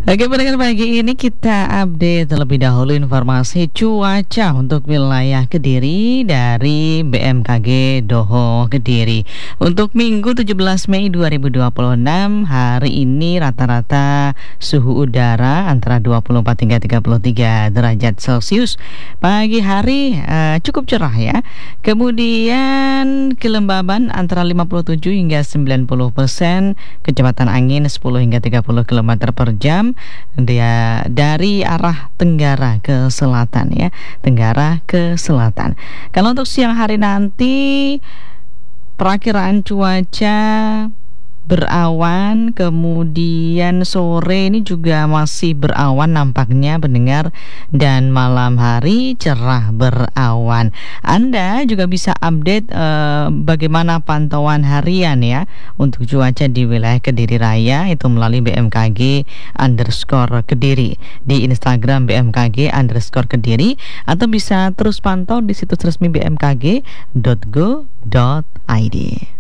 Oke, pendengar, pagi ini kita update terlebih dahulu informasi cuaca untuk wilayah Kediri dari BMKG Doho Kediri. Untuk Minggu 17 Mei 2026, hari ini rata-rata suhu udara antara 24 hingga 33 derajat Celcius. Pagi hari cukup cerah ya. Kemudian kelembaban antara 57 hingga 90%, kecepatan angin 10 hingga 30 km per jam. Dia dari arah tenggara ke selatan ya, tenggara ke selatan. Kalau untuk siang hari nanti perakiraan cuaca berawan, kemudian sore ini juga masih berawan nampaknya pendengar, dan malam hari cerah berawan. Anda juga bisa update bagaimana pantauan harian ya untuk cuaca di wilayah Kediri Raya itu melalui BMKG_Kediri di Instagram BMKG_Kediri, atau bisa terus pantau di situs resmi bmkg.go.id.